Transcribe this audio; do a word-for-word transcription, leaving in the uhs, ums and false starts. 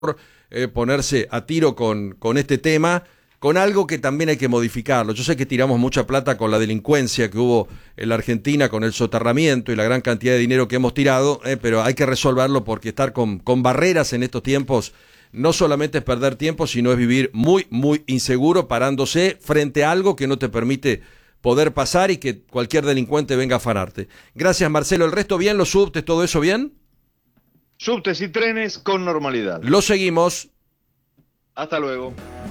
eh, ponerse a tiro con, con este tema, con algo que también hay que modificarlo. Yo sé que tiramos mucha plata con la delincuencia que hubo en la Argentina, con el soterramiento y la gran cantidad de dinero que hemos tirado, eh, pero hay que resolverlo porque estar con, con barreras en estos tiempos no solamente es perder tiempo, sino es vivir muy, muy inseguro, parándose frente a algo que no te permite poder pasar y que cualquier delincuente venga a afanarte. Gracias, Marcelo. ¿El resto bien? ¿Los subtes, todo eso bien? Subtes y trenes con normalidad. Lo seguimos. Hasta luego.